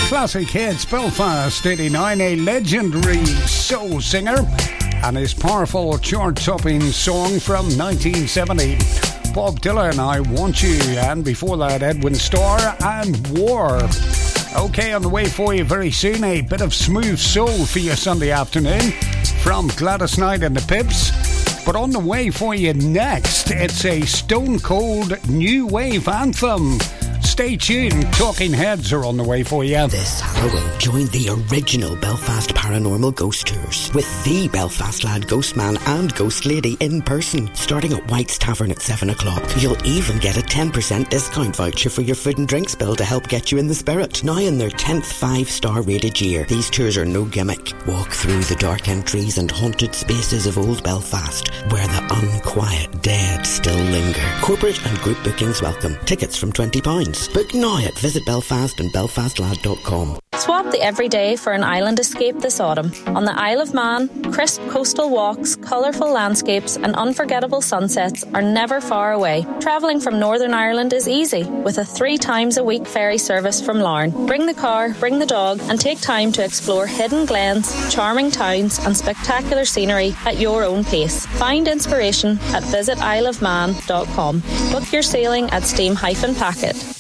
Classic hits, Belfast 89, a legendary soul singer, and his powerful chart-topping song from 1970. Bob Dylan, I Want You, and before that, Edwin Starr and War. Okay, on the way for you very soon, a bit of smooth soul for your Sunday afternoon from Gladys Knight and the Pips. But on the way for you next, it's a stone cold new wave anthem. Stay tuned, Talking Heads are on the way for you. This Halloween, join the original Belfast Paranormal Ghost Tours with the Belfast Lad Ghost Man and Ghost Lady in person, starting at White's Tavern at 7 o'clock. You'll even get a 10% discount voucher for your food and drinks bill to help get you in the spirit. Now in their 10th 5-star rated year, these tours are no gimmick. Walk through the dark entries and haunted spaces of old Belfast, where the unquiet dead still linger. Corporate and group bookings welcome. Tickets from £20. Book now at visitbelfast and belfastlad.com. Swap the everyday for an island escape this autumn. On the Isle of Man, crisp coastal walks, colourful landscapes and unforgettable sunsets are never far away. Travelling from Northern Ireland is easy, with a 3 times a week ferry service from Larne. Bring the car, bring the dog and take time to explore hidden glens, charming towns and spectacular scenery at your own pace. Find inspiration at visitisleofman.com. Book your sailing at Steam-Packet.